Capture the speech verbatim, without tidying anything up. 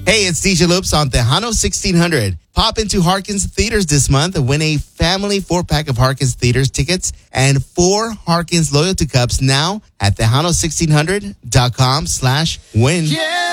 Hey, it's D J Loops on Tejano sixteen hundred. Pop into Harkins Theaters this month and win a family four-pack of Harkins Theaters tickets and four Harkins Loyalty Cups now at Tejano sixteen hundred dot com slash win. Yeah.